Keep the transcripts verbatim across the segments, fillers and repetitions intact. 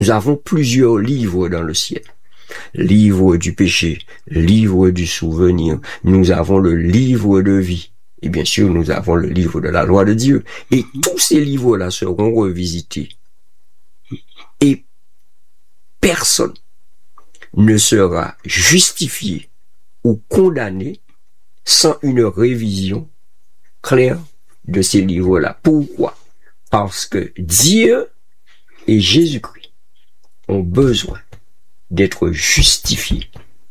Nous avons plusieurs livres dans le ciel. Livre du péché, livre du souvenir. Nous avons le livre de vie. Et bien sûr, nous avons le livre de la loi de Dieu. Et tous ces livres-là seront revisités. Et personne ne sera justifié ou condamné sans une révision claire de ces livres-là. Pourquoi? Parce que Dieu et Jésus-Christ ont besoin d'être justifiés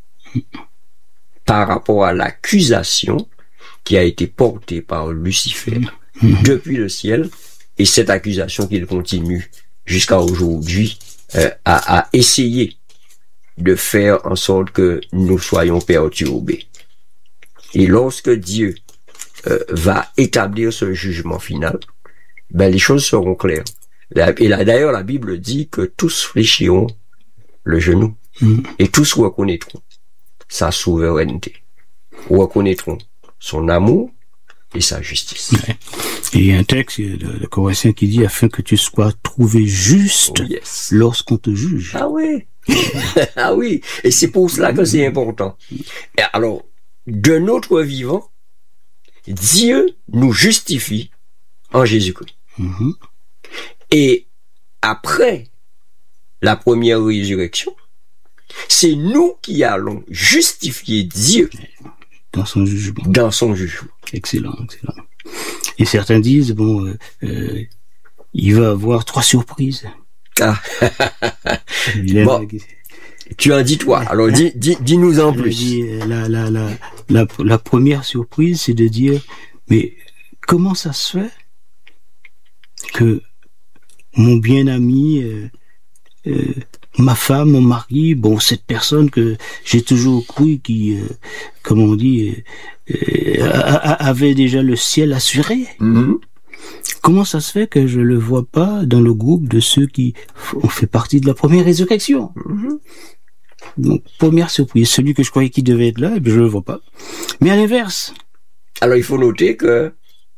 par rapport à l'accusation qui a été portée par Lucifer depuis le ciel, et cette accusation qu'il continue jusqu'à aujourd'hui euh, à, à essayer de faire en sorte que nous soyons perturbés. Et lorsque Dieu euh, va établir ce jugement final, ben les choses seront claires. Et là, d'ailleurs, la Bible dit que tous fléchiront le genou mmh. et tous reconnaîtront sa souveraineté, reconnaîtront son amour et sa justice. Ouais. Et il y a un texte de, de Corinthiens qui dit afin que tu sois trouvé juste oh yes. lorsqu'on te juge. Ah oui. Ah oui, et c'est pour cela que c'est important. Et alors, de notre vivant, Dieu nous justifie en Jésus-Christ. Mm-hmm. Et après la première résurrection, c'est nous qui allons justifier Dieu dans son jugement. Dans son jugement. Excellent, excellent. Et certains disent, bon, euh, euh, il va avoir trois surprises. Ah. Bon, tu en dis toi. Alors dis, dis, dis-nous en plus. Dit, la, la, la, la, la première surprise, c'est de dire, mais comment ça se fait que mon bien ami, euh, euh, ma femme, mon mari, bon, cette personne que j'ai toujours cru qui, euh, comment on dit, euh, avait déjà le ciel assuré. Mm-hmm. Comment ça se fait que je le vois pas dans le groupe de ceux qui ont fait partie de la première résurrection? Mm-hmm. Donc, première surprise, celui que je croyais qu'il devait être là, et bien, je le vois pas. Mais à l'inverse. Alors, il faut noter que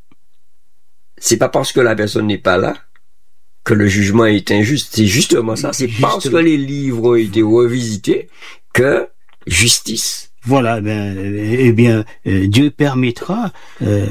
c'est pas parce que la personne n'est pas là que le jugement est injuste. C'est justement ça. C'est justement parce que les livres ont été revisités que justice. Voilà, ben, eh bien, euh, Dieu permettra euh,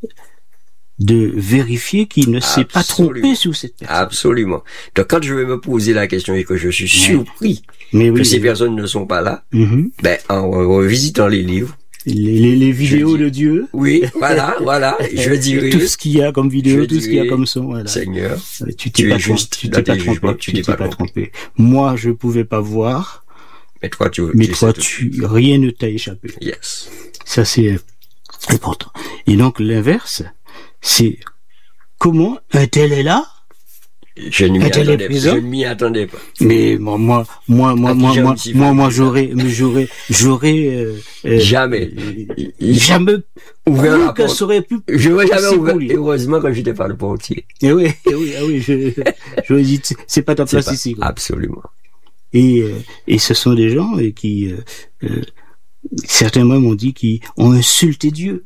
de vérifier qu'il ne s'est pas trompé sur cette personne. Absolument. Donc, quand je vais me poser la question et que je suis surpris mais oui, que ces oui. personnes ne sont pas là, mm-hmm. ben, en revisitant les livres, les, les, les vidéos dis, de Dieu. Oui, voilà, voilà. Je dirais tout ce qu'il y a comme vidéo, tout ce qu'il y a comme son. Voilà. Seigneur, tu t'es pas juste, tu t'es pas trompé, tu t'es pas trompé. Moi, je pouvais pas voir. Mais toi, tu, mais tu toi, tu, rien ne t'a échappé. Yes. Ça, c'est important. Et donc, l'inverse, c'est comment un tel est là? Je ne m'y attendais pas. Je ne m'y attendais pas. Mais moi, moi, moi, moi, moi, moi, moi, moi, j'aurais, j'aurais, j'aurais, euh, jamais, euh, jamais ouvert la porte. Ça aurait pu. Je n'aurais jamais ouvert. Heureusement que j'étais pas le portier. Et oui, et oui, ah oui, je, j'aurais dit, c'est pas ta place pas, ici. Quoi. Absolument. Et, euh, et ce sont des gens qui, euh, euh, certains même ont dit qu'ils ont insulté Dieu.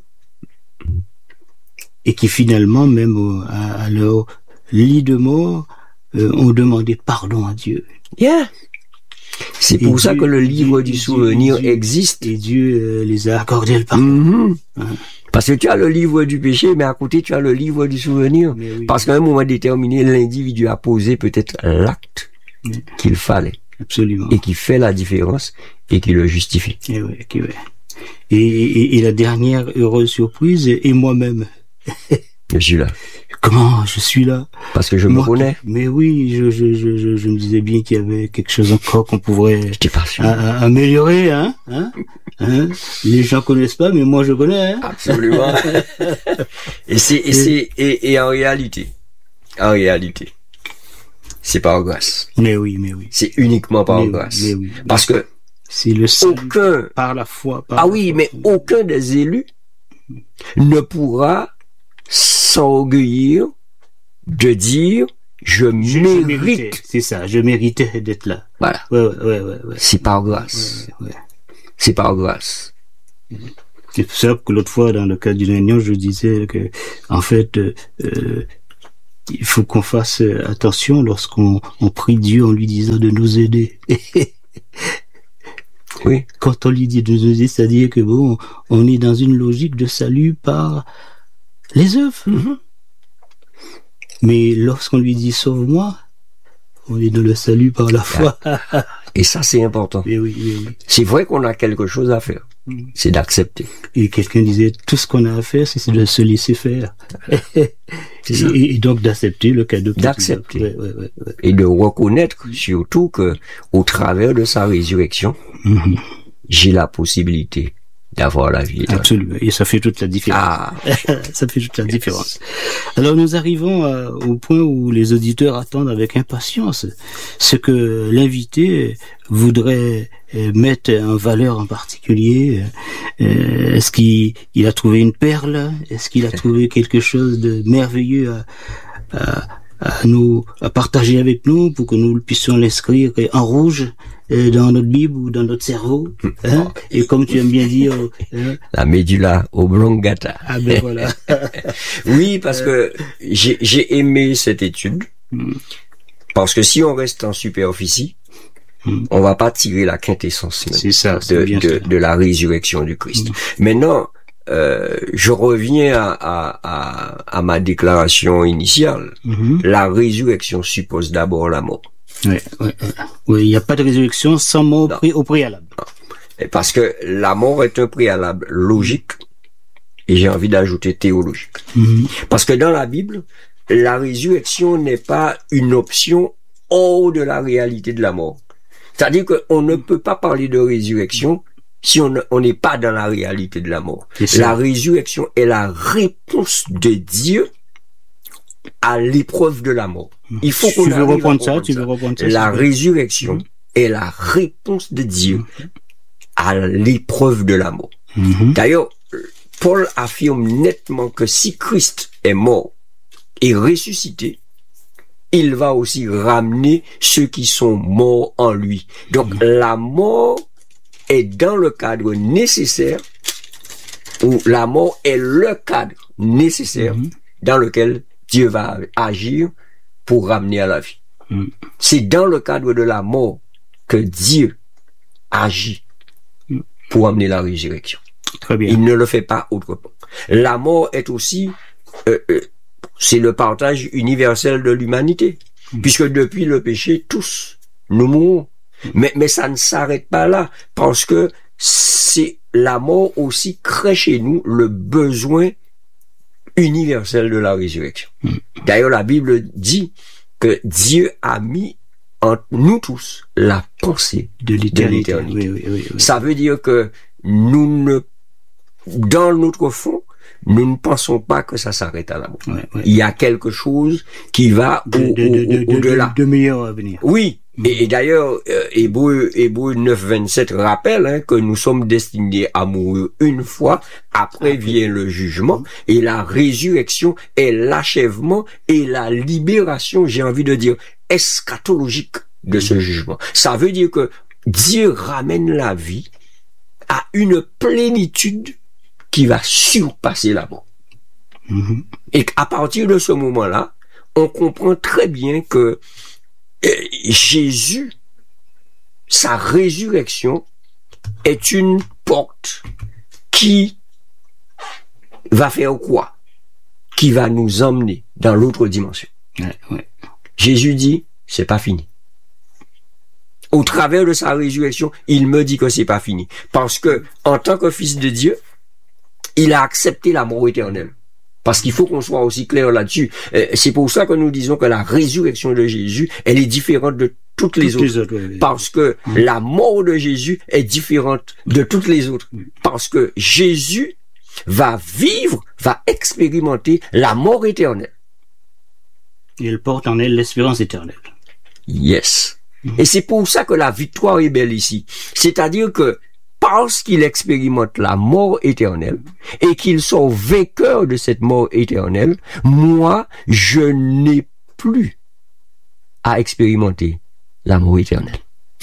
Et qui finalement, même au, à, à leur lit de mort, euh, ont demandé pardon à Dieu. Yeah. C'est pour Dieu, ça que le livre Dieu, du souvenir Dieu, existe. Et Dieu euh, les a accordé le pardon. Mm-hmm. Hein. Parce que tu as le livre du péché, mais à côté tu as le livre du souvenir. Oui, Parce qu'à un moment déterminé, l'individu a posé peut-être l'acte oui. qu'il fallait. Absolument. Et qui fait la différence et qui le justifie. Et, ouais, et, ouais. et, et, et la dernière heureuse surprise est moi-même. Je suis là. Comment je suis là? Parce que je Moi, me connais. Mais oui, je, je, je, je, je me disais bien qu'il y avait quelque chose encore qu'on pourrait a, a, améliorer, hein, hein, hein. Les gens connaissent pas, mais moi je connais. Hein. Absolument. et c'est et, et c'est et, et en réalité, en réalité, c'est par grâce. Mais oui, mais oui. C'est uniquement par mais grâce. Mais oui, mais Parce que c'est le salut aucun par la foi. Par ah la oui, foi. mais aucun des élus ne pourra s'orgueillir de dire je, je mérite. C'est ça, je méritais d'être là. Voilà. Ouais, ouais, ouais, ouais, ouais. C'est par grâce. Ouais, ouais. C'est par grâce. C'est pour ça que l'autre fois, dans le cas d'une réunion, je disais que, en fait, euh, il faut qu'on fasse attention lorsqu'on on prie Dieu en lui disant de nous aider. Oui. Quand on lui dit de nous aider, c'est-à-dire que bon, on est dans une logique de salut par les œuvres. Mm-hmm. Mais lorsqu'on lui dit sauve-moi, on est dans le salut par la foi. Et ça, c'est important. Et oui, oui, oui. C'est vrai qu'on a quelque chose à faire. Mm. C'est d'accepter. Et quelqu'un disait, tout ce qu'on a à faire, c'est de se laisser faire. et, et donc d'accepter le cadeau. D'accepter. Ouais, ouais, ouais, ouais. Et de reconnaître surtout que, au travers de sa résurrection, mm-hmm. j'ai la possibilité d'avoir la vie éternelle. Absolument. Et ça fait toute la différence. Ah. Ça fait toute la yes. différence. Alors nous arrivons à, au point où les auditeurs attendent avec impatience ce que l'invité voudrait mettre en valeur en particulier. Est-ce qu'il il a trouvé une perle? Est-ce qu'il a trouvé quelque chose de merveilleux à, à, à nous, à partager avec nous pour que nous puissions l'inscrire en rouge dans notre Bible ou dans notre cerveau, hein? Et comme tu aimes bien dire, hein? La médula oblongata. Ah ben voilà. Oui, parce que j'ai, j'ai aimé cette étude, mm. parce que si on reste en superficie, mm. on va pas tirer la quintessence même c'est ça, c'est de, bien de, de la résurrection du Christ. Mm. Maintenant, euh, je reviens à, à, à, à ma déclaration initiale. Mm-hmm. La résurrection suppose d'abord la mort. Oui, oui, oui. Il n'y a pas de résurrection sans mort pré- au préalable. Non. Parce que la mort est un préalable logique, et j'ai envie d'ajouter théologique. Mm-hmm. Parce que dans la Bible, la résurrection n'est pas une option hors de la réalité de la mort. C'est-à-dire qu'on ne peut pas parler de résurrection si on on n'est pas dans la réalité de la mort. La résurrection est la réponse de Dieu à l'épreuve de la mort. Il faut qu'on tu veux reprendre ça, tu veux reprendre ça. La résurrection mmh. est la réponse de Dieu mmh. à l'épreuve de la mort. Mmh. D'ailleurs, Paul affirme nettement que si Christ est mort et ressuscité, il va aussi ramener ceux qui sont morts en lui. Donc, mmh. la mort est dans le cadre nécessaire, ou la mort est le cadre nécessaire mmh. dans lequel Dieu va agir pour ramener à la vie. Mm. C'est dans le cadre de la mort que Dieu agit mm. pour amener la résurrection. Très bien. Il ne le fait pas autrement. La mort est aussi, euh, euh, c'est le partage universel de l'humanité, mm. puisque depuis le péché, tous nous mourrons. Mm. Mais, mais ça ne s'arrête pas là, parce que c'est la mort aussi crée chez nous le besoin universel de la résurrection. Mm. D'ailleurs, la Bible dit que Dieu a mis en nous tous la pensée de l'éternité. De l'éternité. Oui, oui, oui, oui. Ça veut dire que nous ne, dans notre fond, nous ne pensons pas que ça s'arrête à la mort. Ouais, ouais. Il y a quelque chose qui va de, au, de, de, au, au-delà. De, de meilleur à venir. Oui. Et, et d'ailleurs, euh, Hébreu, Hébreu neuf vingt-sept rappelle hein, que nous sommes destinés à mourir une fois, après vient le jugement, et la résurrection est l'achèvement et la libération, j'ai envie de dire, eschatologique de ce jugement. Ça veut dire que Dieu ramène la vie à une plénitude qui va surpasser la mort. Mm-hmm. Et à partir de ce moment-là, on comprend très bien que Jésus, sa résurrection est une porte qui va faire quoi? Qui va nous emmener dans l'autre dimension. Ouais, ouais. Jésus dit, c'est pas fini. Au travers de sa résurrection, il me dit que c'est pas fini. Parce que, en tant que fils de Dieu, il a accepté la mort éternelle. Parce qu'il faut qu'on soit aussi clair là-dessus. C'est pour ça que nous disons que la résurrection de Jésus, elle est différente de toutes les toutes autres. Les autres oui, oui. Parce que mmh. la mort de Jésus est différente de toutes les autres. Mmh. Parce que Jésus va vivre, va expérimenter la mort éternelle. Et elle porte en elle l'espérance éternelle. Yes. Mmh. Et c'est pour ça que la victoire est belle ici. C'est-à-dire que parce qu'il expérimente la mort éternelle et qu'il sont vainqueurs de cette mort éternelle, moi, je n'ai plus à expérimenter la mort éternelle.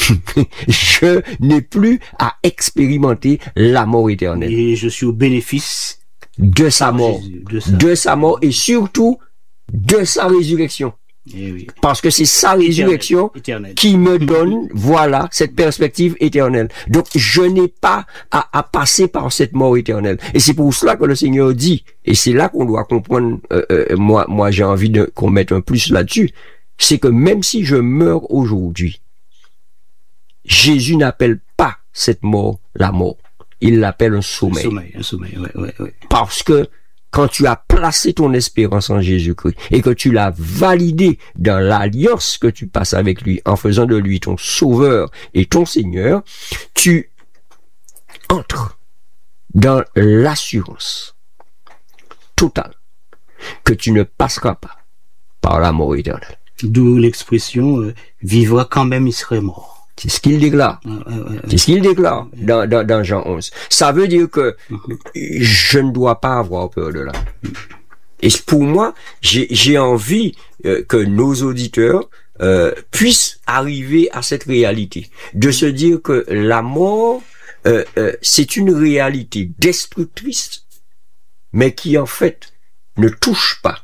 Je n'ai plus à expérimenter la mort éternelle. Et je suis au bénéfice de sa mort, Jésus, de, sa... de sa mort et surtout de sa résurrection. Eh oui. Parce que c'est sa résurrection Éternel. qui me donne, voilà, cette perspective éternelle. Donc, je n'ai pas à, à passer par cette mort éternelle. Et c'est pour cela que le Seigneur dit, et c'est là qu'on doit comprendre, euh, euh, moi, moi, j'ai envie de, qu'on mette un plus là-dessus, c'est que même si je meurs aujourd'hui, Jésus n'appelle pas cette mort la mort. Il l'appelle un sommeil. Un sommeil, un sommeil, ouais, ouais, ouais. Parce que quand tu as placé ton espérance en Jésus-Christ et que tu l'as validé dans l'alliance que tu passes avec lui en faisant de lui ton sauveur et ton Seigneur, tu entres dans l'assurance totale que tu ne passeras pas par la mort éternelle. D'où l'expression euh, vivra quand même, il serait mort. C'est ce qu'il déclare. Ouais, ouais, ouais. C'est ce qu'il déclare dans, dans, dans Jean onze. Ça veut dire que je ne dois pas avoir peur de là. Et pour moi, j'ai, j'ai envie euh, que nos auditeurs euh, puissent arriver à cette réalité, de se dire que la mort, euh, euh, c'est une réalité destructrice, mais qui en fait ne touche pas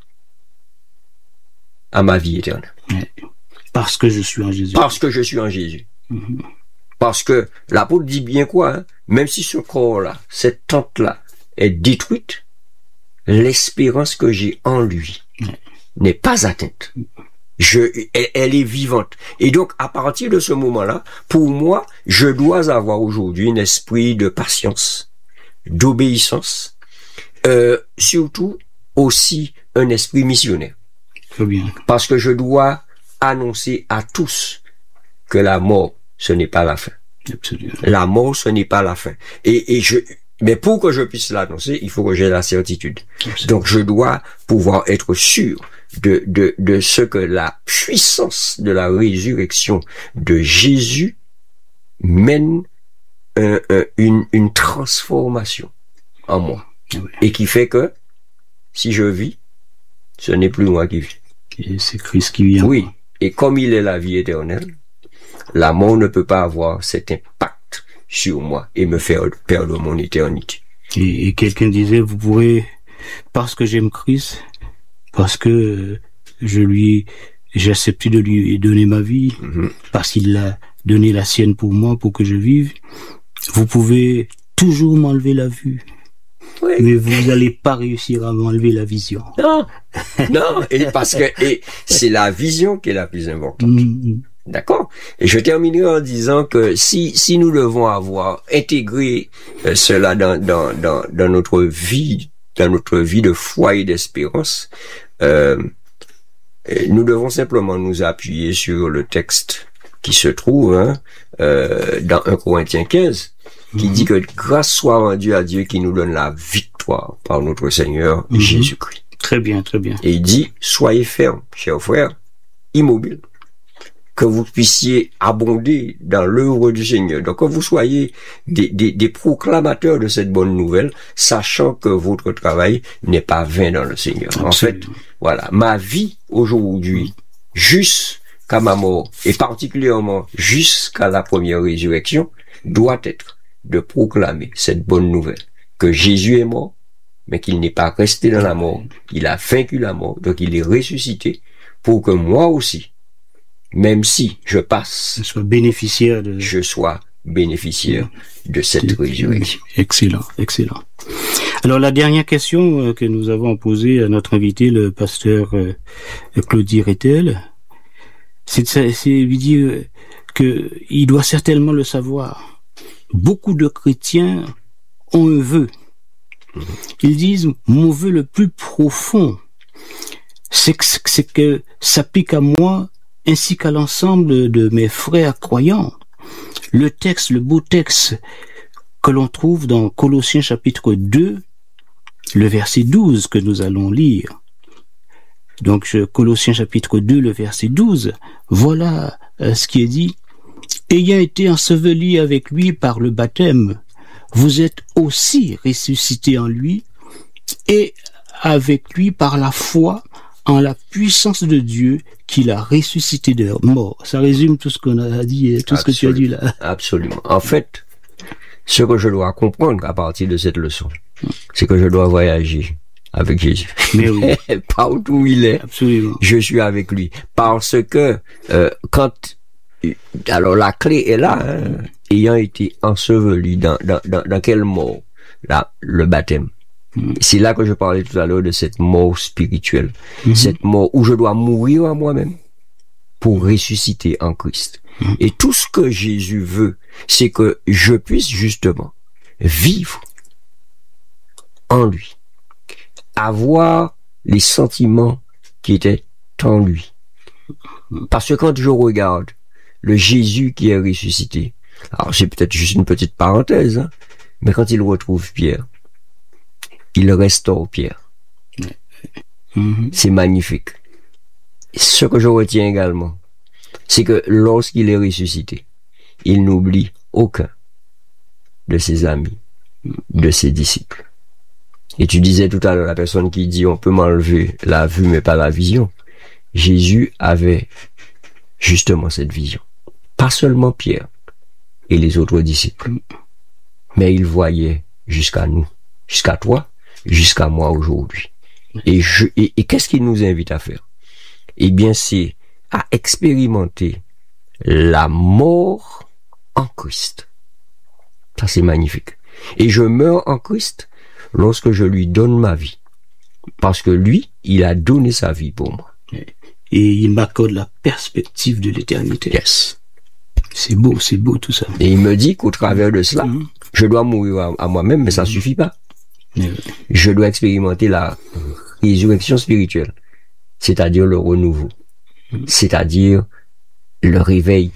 à ma vie éternelle. Ouais. Parce que je suis en Jésus. Parce que je suis en Jésus. Mm-hmm. Parce que l'apôtre dit bien quoi, hein? Même si ce corps-là, cette tente-là est détruite, l'espérance que j'ai en lui ouais. n'est pas atteinte. Je, elle, elle est vivante. Et donc, à partir de ce moment-là, pour moi, je dois avoir aujourd'hui un esprit de patience, d'obéissance, euh, surtout aussi un esprit missionnaire. Très bien. Parce que je dois annoncer à tous que la mort, ce n'est pas la fin. Absolument. La mort, ce n'est pas la fin. Et, et je, mais pour que je puisse l'annoncer, il faut que j'ai la certitude. Absolument. Donc, je dois pouvoir être sûr de, de, de ce que la puissance de la résurrection de Jésus mène un, un, une, une transformation en moi. Oui. Et qui fait que, si je vis, ce n'est plus moi qui vis. Et c'est Christ qui vient. Oui. Et comme il est la vie éternelle, la mort ne peut pas avoir cet impact sur moi et me faire perdre mon éternité. Et, et quelqu'un disait, vous pourrez, parce que j'aime Christ, parce que je lui, j'ai accepté de lui donner ma vie, mm-hmm. parce qu'il a donné la sienne pour moi, pour que je vive, vous pouvez toujours m'enlever la vue. Oui. Mais vous n'allez pas réussir à m'enlever la vision. Non, non, et parce que et c'est la vision qui est la plus importante. Mm-hmm. D'accord. Et je terminerai en disant que si si nous devons avoir intégré euh, cela dans dans dans dans notre vie, dans notre vie de foi et d'espérance, euh, nous devons simplement nous appuyer sur le texte qui se trouve hein, euh, dans un Corinthiens quinze. Qui mm-hmm. dit que grâce soit rendue à Dieu qui nous donne la victoire par notre Seigneur mm-hmm. Jésus-Christ. Très bien, très bien. Et il dit, soyez fermes, chers frères, immobiles, que vous puissiez abonder dans l'œuvre du Seigneur. Donc que vous soyez des, des, des proclamateurs de cette bonne nouvelle, sachant que votre travail n'est pas vain dans le Seigneur. Absolument. En fait, voilà, ma vie aujourd'hui, mm-hmm. jusqu'à ma mort, et particulièrement jusqu'à la première résurrection, doit être de proclamer cette bonne nouvelle, que Jésus est mort, mais qu'il n'est pas resté dans la mort, il a vaincu la mort, donc il est ressuscité, pour que moi aussi, même si je passe, je sois bénéficiaire de, je sois bénéficiaire de cette de... résurrection. Excellent, excellent. Alors la dernière question que nous avons posée à notre invité, le pasteur Claudie Rethel, c'est de lui dire que il doit certainement le savoir. Beaucoup de chrétiens ont un vœu. Ils disent, mon vœu le plus profond, c'est que, c'est que ça pique à moi ainsi qu'à l'ensemble de mes frères croyants. Le texte, le beau texte que l'on trouve dans Colossiens chapitre deux, le verset douze que nous allons lire. Donc, Colossiens chapitre deux, le verset douze, voilà ce qui est dit. Ayant été ensevelis avec lui par le baptême, vous êtes aussi ressuscités en lui et avec lui par la foi en la puissance de Dieu qui l'a ressuscité de mort. Ça résume tout ce qu'on a dit, tout Absolument. Ce que tu as dit là. Absolument. En fait, ce que je dois comprendre à partir de cette leçon, c'est que je dois voyager avec Jésus. Mais oui. Partout où il est, Absolument. je suis avec lui. Parce que euh, quand... Alors la clé est là, hein, ayant été enseveli dans, dans, dans, dans quelle mort? Là, le baptême. Mm. C'est là que je parlais tout à l'heure de cette mort spirituelle. Mm-hmm. Cette mort où je dois mourir à moi-même pour ressusciter en Christ. Mm. Et tout ce que Jésus veut, c'est que je puisse justement vivre en lui. Avoir les sentiments qui étaient en lui. Parce que quand je regarde le Jésus qui est ressuscité, alors c'est peut-être juste une petite parenthèse, hein, mais quand il retrouve Pierre, il restaure Pierre. Mm-hmm. C'est magnifique. Ce que je retiens également, c'est que lorsqu'il est ressuscité, il n'oublie aucun de ses amis, de ses disciples. Et tu disais tout à l'heure, la personne qui dit on peut m'enlever la vue mais pas la vision. Jésus avait justement cette vision. Pas seulement Pierre et les autres disciples, mais il voyait jusqu'à nous, jusqu'à toi, jusqu'à moi aujourd'hui. Et, je, et, et qu'est-ce qu'il nous invite à faire? Eh bien, c'est à expérimenter la mort en Christ. Ça, c'est magnifique. Et je meurs en Christ lorsque je lui donne ma vie. Parce que lui, il a donné sa vie pour moi. Et il m'accorde la perspective de l'éternité. Yes. C'est beau, c'est beau tout ça. Et il me dit qu'au travers de cela, mmh. je dois mourir à, à moi-même, mais ça ne mmh. suffit pas. Mmh. Je dois expérimenter la résurrection spirituelle, c'est-à-dire le renouveau, mmh. c'est-à-dire le réveil.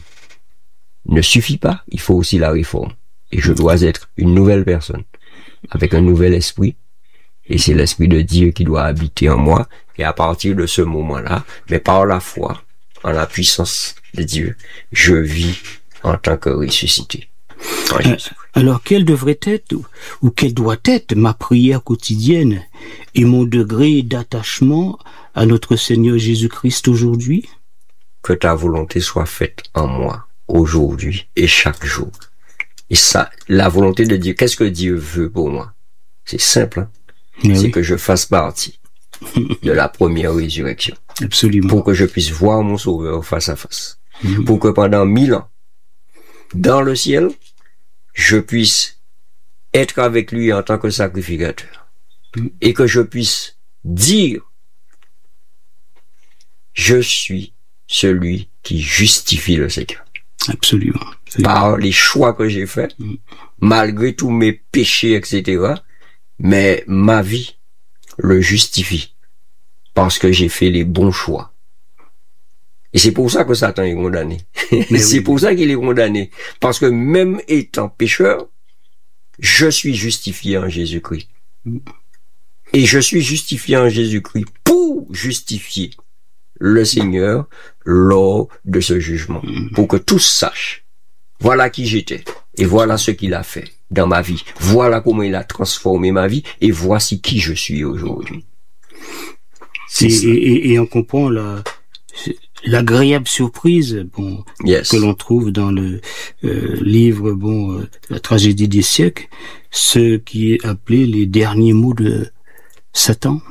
Ne suffit pas, il faut aussi la réforme. Et je dois être une nouvelle personne, avec un nouvel esprit. Et c'est l'esprit de Dieu qui doit habiter en moi. Et à partir de ce moment-là, mais par la foi, en la puissance de Dieu, je vis en tant que ressuscité. Euh, alors, quelle devrait être ou, ou quelle doit être ma prière quotidienne et mon degré d'attachement à notre Seigneur Jésus-Christ aujourd'hui? Que ta volonté soit faite en moi, aujourd'hui et chaque jour. Et ça, la volonté de Dieu, qu'est-ce que Dieu veut pour moi? C'est simple, hein? Mais c'est oui. que je fasse partie de la première résurrection. Absolument. Pour que je puisse voir mon Sauveur face à face. Mm-hmm. Pour que pendant mille ans, dans le ciel, je puisse être avec lui en tant que sacrificateur. Mm-hmm. Et que je puisse dire, je suis celui qui justifie le Seigneur. Absolument. Par les choix que j'ai faits, mm-hmm. malgré tous mes péchés, et cetera, mais ma vie le justifie parce que j'ai fait les bons choix. Et c'est pour ça que Satan est condamné. c'est oui. pour ça qu'il est condamné. Parce que même étant pécheur, je suis justifié en Jésus-Christ. Et je suis justifié en Jésus-Christ pour justifier le Seigneur lors de ce jugement. Pour que tous sachent, voilà qui j'étais et voilà ce qu'il a fait dans ma vie. Voilà comment il a transformé ma vie et voici qui je suis aujourd'hui. Et, et, et on comprend la, l'agréable surprise, bon, yes. que l'on trouve dans le euh, livre, bon, euh, La tragédie des siècles, ce qui est appelé les derniers mots de Satan.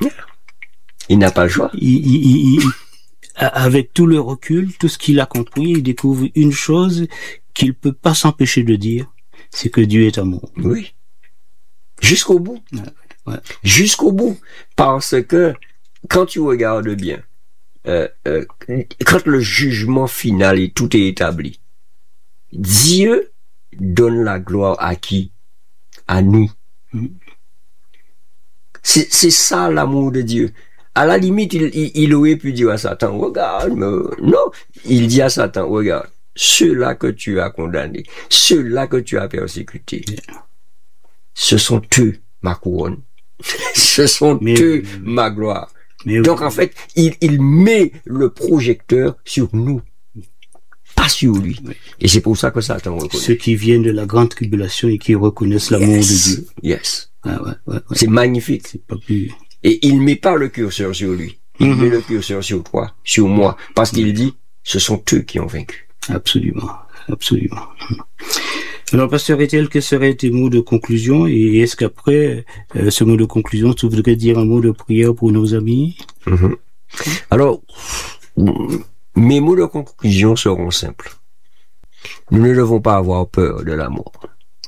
Il n'a pas le choix. Il, il, il, avec tout le recul, tout ce qu'il a compris, il découvre une chose qu'il peut pas s'empêcher de dire, c'est que Dieu est amour. Oui. Jusqu'au bout. Ouais, ouais. Jusqu'au bout. Parce que, quand tu regardes bien, euh, euh, quand le jugement final et tout est établi, Dieu donne la gloire à qui? À nous. Mm. C'est, c'est ça l'amour de Dieu. À la limite, il, il, il aurait pu dire à Satan, regarde, mais non, il dit à Satan, regarde, ceux-là que tu as condamnés, ceux-là que tu as persécutés, yeah. ce sont eux ma couronne, ce sont mais, eux mais, ma gloire. Mais, Donc en fait, il, il met le projecteur sur nous, pas sur lui. Oui. Et c'est pour ça que Satan reconnaît. Ceux qui viennent de la grande tribulation et qui reconnaissent l'amour yes. de Dieu. Yes. Ah, ouais, ouais, ouais. C'est magnifique. C'est pas plus... Et il met pas le curseur sur lui. Il mm-hmm. met le curseur sur toi, sur moi. Parce qu'il dit, ce sont eux qui ont vaincu. Absolument. Absolument. Alors, Pasteur Etiel, quels seraient tes mots de conclusion? Et est-ce qu'après euh, ce mot de conclusion, tu voudrais dire un mot de prière pour nos amis? Mm-hmm. Alors, mes mots de conclusion seront simples. Nous ne devons pas avoir peur de la mort.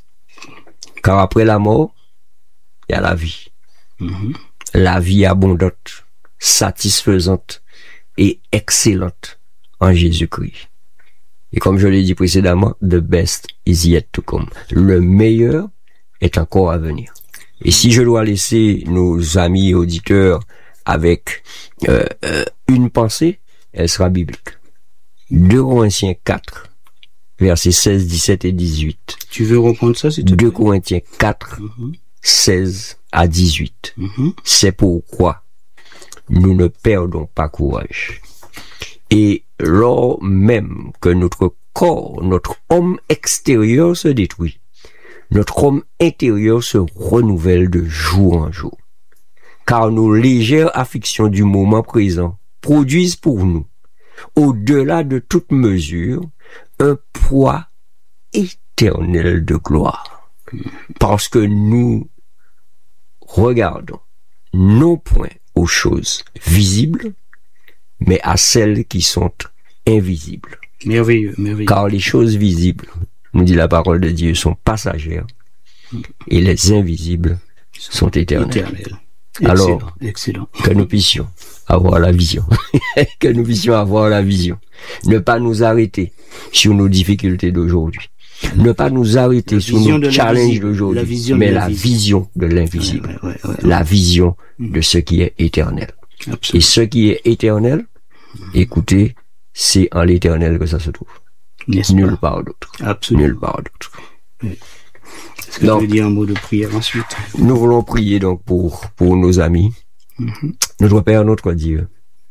Car après la mort, il y a la vie. Mm-hmm. La vie abondante, satisfaisante et excellente en Jésus-Christ. Et comme je l'ai dit précédemment, the best is yet to come. Le meilleur est encore à venir. Et si je dois laisser nos amis auditeurs avec euh, euh, une pensée, elle sera biblique. deux Corinthiens quatre, versets seize, dix-sept et dix-huit. Tu veux reprendre ça, s'il te plaît? deux Corinthiens quatre, mm-hmm. seize à dix-huit. Mm-hmm. C'est pourquoi nous ne perdons pas courage. Et lors même que notre corps, notre homme extérieur se détruit, notre homme intérieur se renouvelle de jour en jour. Car nos légères afflictions du moment présent produisent pour nous, au-delà de toute mesure, un poids éternel de gloire. Parce que nous regardons non point aux choses visibles, mais à celles qui sont invisibles. Merveilleux, merveilleux. Car les choses visibles, nous dit la parole de Dieu, sont passagères, et les invisibles sont éternels. Éternel. Alors, excellent, excellent. Que nous puissions avoir la vision. Que nous puissions avoir la vision. Ne pas nous arrêter sur nos difficultés d'aujourd'hui. Ne pas nous arrêter la sur nos challenges d'aujourd'hui, mais la vision de l'invisible. Ouais, ouais, ouais, ouais. La vision de ce qui est éternel. Absolument. Et ce qui est éternel, écoutez, c'est en l'éternel que ça se trouve. N'est-ce Nulle pas? part d'autre. Absolument. Nulle part d'autre. Oui. Est-ce que donc, tu veux dire un mot de prière ensuite? Nous voulons prier donc pour, pour nos amis. Mm-hmm. Notre Père, notre Dieu,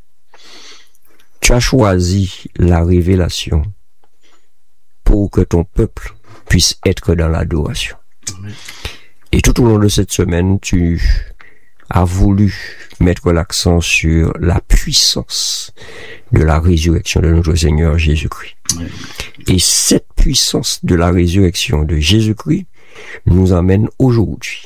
tu as choisi la révélation pour que ton peuple puisse être dans l'adoration. Mm-hmm. Et tout au long de cette semaine, tu as voulu mettre l'accent sur la puissance de la résurrection de notre Seigneur Jésus-Christ. Oui. Et cette puissance de la résurrection de Jésus-Christ nous amène aujourd'hui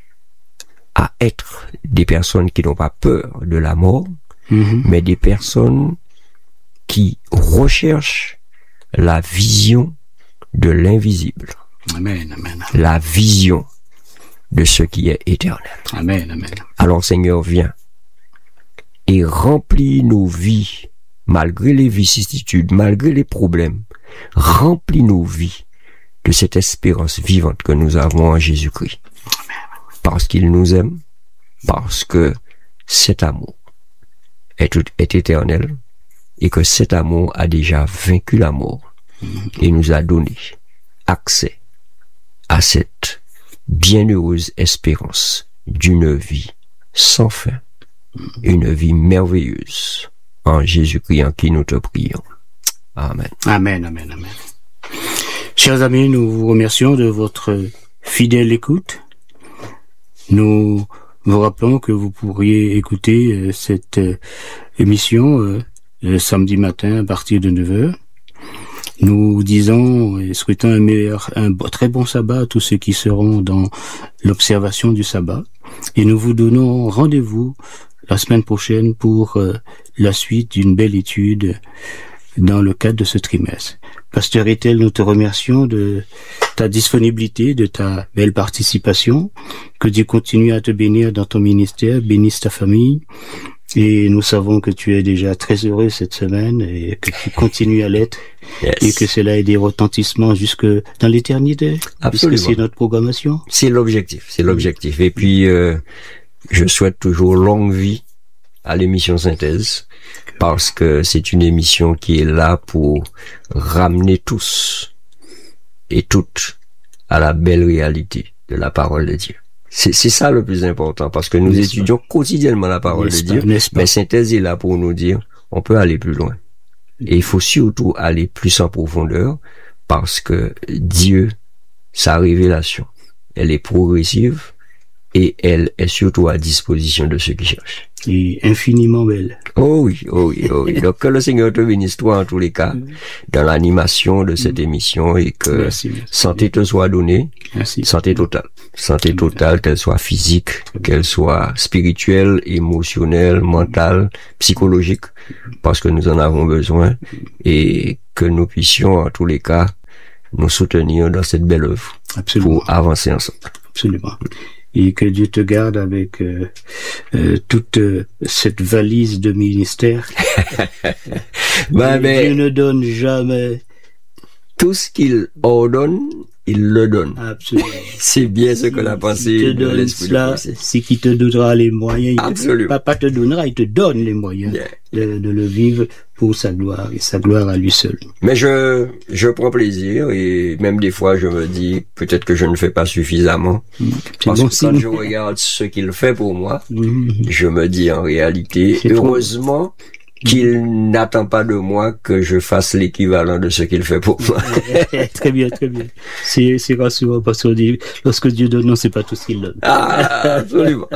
à être des personnes qui n'ont pas peur de la mort, mm-hmm. mais des personnes qui recherchent la vision de l'invisible. Amen, amen. La vision de ce qui est éternel. Amen, amen. Alors Seigneur, viens et remplis nos vies, malgré les vicissitudes, malgré les problèmes, remplis nos vies de cette espérance vivante que nous avons en Jésus-Christ. Parce qu'il nous aime, parce que cet amour est, est éternel et que cet amour a déjà vaincu la mort et nous a donné accès à cette bienheureuse espérance d'une vie sans fin, une vie merveilleuse en Jésus-Christ en qui nous te prions. Amen. Amen, amen, amen. Chers amis, nous vous remercions de votre fidèle écoute. Nous vous rappelons que vous pourriez écouter euh, cette euh, émission euh, le samedi matin à partir de neuf heures. Nous disons et souhaitons un meilleur, un très bon sabbat à tous ceux qui seront dans l'observation du sabbat. Et nous vous donnons rendez-vous la semaine prochaine pour euh, la suite d'une belle étude dans le cadre de ce trimestre. Pasteur Ethel, nous te remercions de ta disponibilité, de ta belle participation. Que Dieu continue à te bénir dans ton ministère, bénisse ta famille. Et nous savons que tu es déjà très heureux cette semaine et que tu continues à l'être. Yes. Et que cela ait des retentissements jusque dans l'éternité. Absolument. Puisque c'est notre programmation. C'est l'objectif, c'est l'objectif. Et puis, euh, je souhaite toujours longue vie à l'émission Synthèse, parce que c'est une émission qui est là pour ramener tous et toutes à la belle réalité de la parole de Dieu. C'est, c'est ça le plus important, parce que nous n'est-ce étudions pas? Quotidiennement la parole n'est-ce de Dieu, mais Synthèse est là pour nous dire, on peut aller plus loin. Et il faut surtout aller plus en profondeur, parce que Dieu, sa révélation, elle est progressive, et elle est surtout à disposition de ceux qui cherchent. Et infiniment belle. Oh oui, oh oui, oh oui. Donc que le Seigneur te bénisse toi en tous les cas dans l'animation de cette émission et que merci, merci. santé te soit donnée. Merci. Santé totale. Santé totale, qu'elle soit physique, qu'elle soit spirituelle, émotionnelle, mentale, psychologique, parce que nous en avons besoin et que nous puissions en tous les cas nous soutenir dans cette belle œuvre. Absolument. Pour avancer ensemble. Absolument. Et que Dieu te garde avec euh, euh, toute euh, cette valise de ministère. ben, mais, Dieu ne donne jamais. Tout ce qu'il ordonne, il le donne. Absolument. C'est bien ce que la pensée te de donne l'esprit cela, de pensée. c'est qu'il te donnera les moyens. Absolument. Papa te donnera, il te donne les moyens Yeah. de, de le vivre pour sa gloire et sa gloire à lui seul. Mais je, je prends plaisir et même des fois je me dis peut-être que je ne fais pas suffisamment. C'est Parce bon que signe. quand je regarde ce qu'il fait pour moi, Mhm. je me dis en réalité, C'est trop. heureusement qu'il n'attend pas de moi que je fasse l'équivalent de ce qu'il fait pour moi. Très bien, très bien. C'est, c'est rassurant parce qu'on dit, lorsque Dieu donne, non, c'est pas tout ce qu'il donne. Ah, absolument.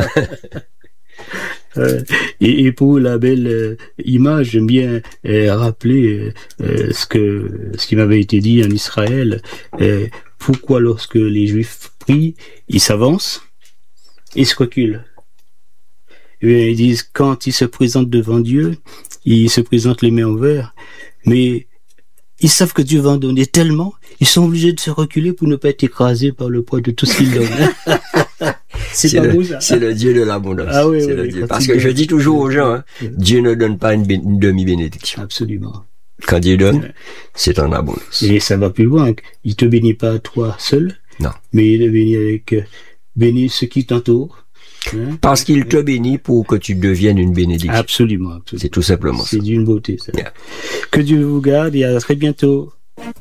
Euh, et, et pour la belle euh, image, j'aime bien euh, rappeler euh, ce que ce qui m'avait été dit en Israël. Euh, pourquoi lorsque les Juifs prient, ils s'avancent, ils se reculent. Et bien, ils disent quand ils se présentent devant Dieu, ils se présentent les mains ouvertes, mais ils savent que Dieu va en donner tellement, ils sont obligés de se reculer pour ne pas être écrasés par le poids de tout ce qu'il donne. C'est, C'est pas le, beau, ça. c'est le Dieu de l'abondance. Ah oui, c'est oui, le oui, Dieu. quand Parce il que donne- je dis toujours aux gens, hein, Oui. Dieu ne donne pas une, bé- une demi-bénédiction. Absolument. Quand Dieu donne, Ouais. c'est en abondance. Et ça va plus loin. Il te bénit pas toi seul, Non. mais il te bénit avec euh, bénit ceux qui t'entourent. Hein? Parce qu'il te bénit pour que tu deviennes une bénédiction. Absolument, absolument. C'est tout simplement ça. C'est d'une beauté, ça. Yeah. Que Dieu vous garde et à très bientôt.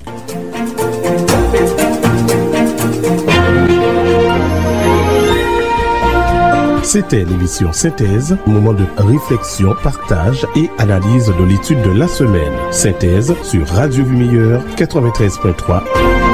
C'était l'émission Synthèse, moment de réflexion, partage et analyse de l'étude de la semaine. Synthèse sur Radio Vie Meilleure quatre-vingt-treize point trois.